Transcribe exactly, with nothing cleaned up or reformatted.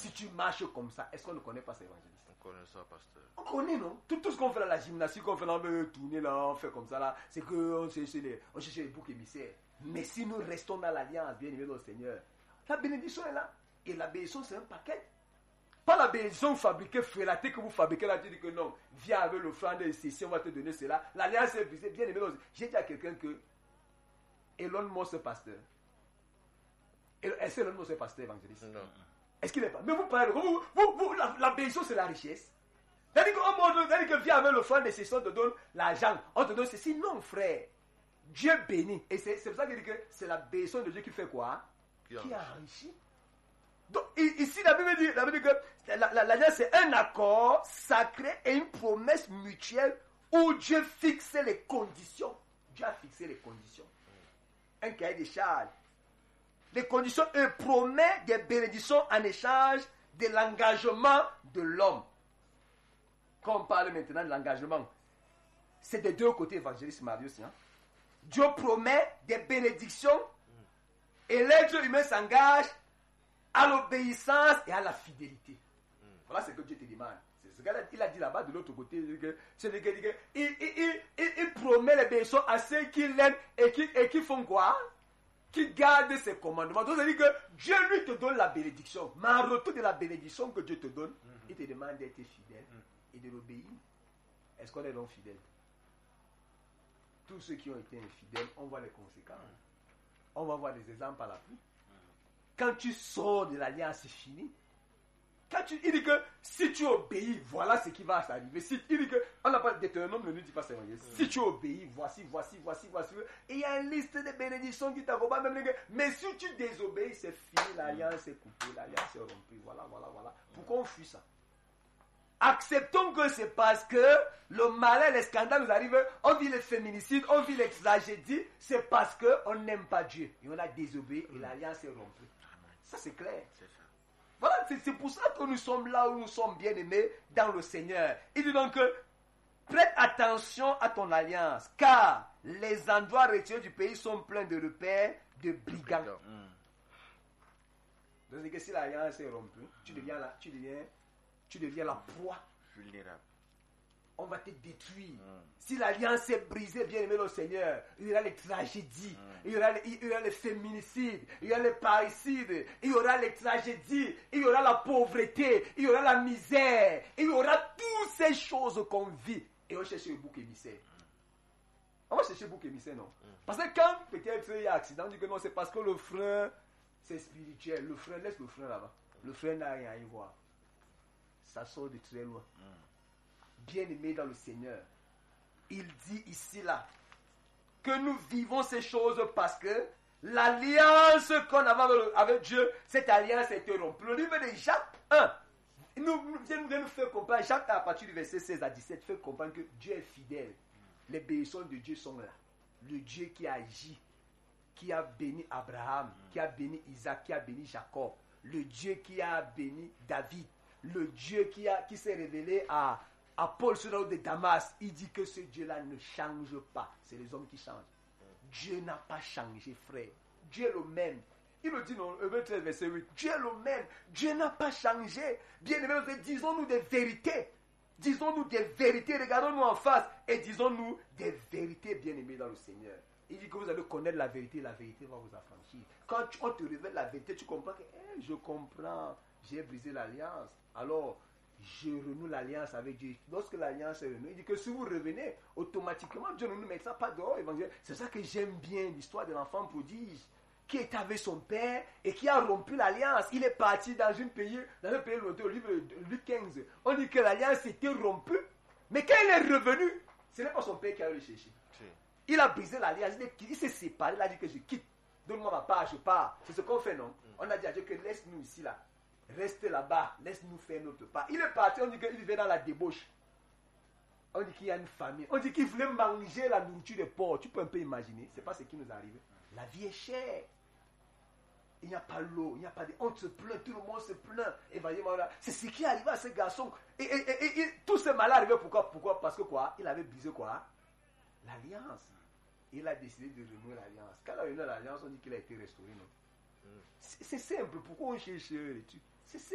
si tu marches comme ça, est-ce qu'on ne connaît pas ces évangélistes? On connaît ça, pasteur. On connaît, non? Tout, tout ce qu'on fait là, la gymnastique, qu'on fait là, on veut tourner là, on fait comme ça là, c'est qu'on cherche les, on cherche les boucs émissaires. Mais si nous restons dans l'alliance, bien aimé dans le Seigneur, la bénédiction est là. Et la bénédiction, c'est un paquet. Pas la bénédiction fabriquée, frélatée que vous fabriquez là, tu dis que non, viens avec l'offrande et si on va te donner cela. L'alliance est brisée, bien aimé dans le Seigneur. J'ai dit à quelqu'un que Elon Musk est pasteur. Est-ce que Elon Musk est pasteur évangéliste? Non. Est-ce qu'il n'est pas? Mais vous parlez, vous, vous, vous, la, la bénédiction, c'est la richesse. C'est-à-dire que viens avec l'offrande et si on te donne l'argent, on te donne ceci. Non, frère. Dieu bénit. Et c'est, c'est pour ça qu'il dit que c'est la bénédiction de Dieu qui fait quoi? Qui, qui enrichit. Donc, ici, la Bible dit, la Bible dit que l'alliance, la, la, c'est un accord sacré et une promesse mutuelle où Dieu fixe les conditions. Dieu a fixé les conditions. Un cahier des charges. Les conditions et promet des bénédictions en échange de l'engagement de l'homme. Quand on parle maintenant de l'engagement, c'est des deux côtés évangéliste Marius. Hein? Dieu promet des bénédictions et l'être humain s'engage à l'obéissance et à la fidélité. Mm. Voilà ce que Dieu te demande. C'est ce qu'il a dit là-bas de l'autre côté. C'est le gars qui il, il, il, il promet les bénédictions à ceux qui l'aiment et qui, et qui font quoi? Qui gardent ses commandements. Donc, ça veut dire que Dieu lui te donne la bénédiction. Mais en retour de la bénédiction que Dieu te donne, mm-hmm. il te demande d'être fidèle mm. et de l'obéir. Est-ce qu'on est donc fidèle? Tous ceux qui ont été infidèles, on voit les conséquences. On va voir des exemples à la pluie. Quand tu sors de l'alliance, c'est fini. Quand tu, il dit que si tu obéis, voilà ce qui va s'arriver. Si, il dit que, on n'a pas Deutéronome, ne nous dit pas ça. Mm. Si tu obéis, voici, voici, voici, voici. Et il y a une liste de bénédictions qui t'accompagnent. Même les gars. Mais si tu désobéis, c'est fini. L'alliance est coupée, l'alliance est rompue. Voilà, voilà, voilà. Pourquoi on fuit ça? Acceptons que c'est parce que le malheur, les scandales nous arrivent, on vit les féminicides, on vit les tragédies, c'est parce qu'on n'aime pas Dieu. Et on a désobéi et l'alliance est rompue. Ça, c'est clair. C'est ça. Voilà, c'est, c'est pour ça que nous sommes là où nous sommes bien aimés dans le Seigneur. Il dit donc que prête attention à ton alliance, car les endroits retirés du pays sont pleins de repères de brigands. Mm. Donc, que si l'alliance est rompue, tu deviens là, tu deviens, tu deviens la proie. Vulnérable. On va te détruire. Mm. Si l'alliance est brisée, bien aimé le Seigneur, il y aura les tragédies, mm. il, y aura les, il y aura les féminicides, il y aura les parricides, il y aura les tragédies, il y aura la pauvreté, il y aura la misère, il y aura toutes ces choses qu'on vit. Et on cherche le bouc émissaire. Mm. On va chercher le bouc émissaire, non? Mm. Parce que quand peut-être il y a accident, on dit que non, c'est parce que le frein, c'est spirituel. Le frein, laisse le frein là-bas. Le frein n'a rien à y voir. Ça sort de très loin. Mm. Bien-aimés dans le Seigneur, il dit ici là que nous vivons ces choses parce que l'alliance qu'on avait avec Dieu, cette alliance a été rompue. Le livre de Jacques un nous, nous, nous, nous fait comprendre, Jacques à partir du verset seize à dix-sept fait comprendre que Dieu est fidèle. Les bénédictions de Dieu sont là. Le Dieu qui a agi, qui a béni Abraham, qui a béni Isaac, qui a béni Jacob, le Dieu qui a béni David, le Dieu qui, a, qui s'est révélé à À Paul sur la route de Damas, il dit que ce Dieu-là ne change pas. C'est les hommes qui changent. Dieu n'a pas changé, frère. Dieu est le même. Il le dit dans Hébreux treize, verset huit. Dieu est le même. Dieu n'a pas changé. Bien aimé, disons-nous des vérités. Disons-nous des vérités. Regardons-nous en face et disons-nous des vérités, bien aimés dans le Seigneur. Il dit que vous allez connaître la vérité. La vérité va vous affranchir. Quand on te révèle la vérité, tu comprends que hey, je comprends. J'ai brisé l'alliance. Alors, je renoue l'alliance avec Dieu. Lorsque l'alliance est renouée, il dit que si vous revenez, automatiquement, Dieu ne nous mettra pas dehors, évangile. C'est ça que j'aime bien, l'histoire de l'enfant prodige, qui est avec son père et qui a rompu l'alliance. Il est parti dans, une pays, dans un pays lointain, au livre de Luc quinze. On dit que l'alliance était rompue, mais quand il est revenu, ce n'est pas son père qui a le chercher. Il a brisé l'alliance, il, il s'est séparé, il a dit que je quitte. Donne-moi ma part, je pars. C'est ce qu'on fait, non? On a dit à Dieu que laisse-nous ici, là. Restez là-bas, laisse-nous faire notre part. Il est parti, on dit qu'il vivait dans la débauche. On dit qu'il y a une famille. On dit qu'il voulait manger la nourriture des porcs. Tu peux un peu imaginer, c'est pas ce qui nous arrive. La vie est chère. Il n'y a pas l'eau, il n'y a pas de... On se plaint, tout le monde se plaint. Et c'est ce qui est arrivé à ce garçon. Et, et, et, et tout ce mal arrivé, pourquoi? Pourquoi? Parce que quoi? Il avait brisé quoi? L'alliance. Il a décidé de renouer l'alliance. Quand il a renoué l'alliance, on dit qu'il a été restauré, non? C'est, c'est simple. Pourquoi on cherche l'étude? C'est simple.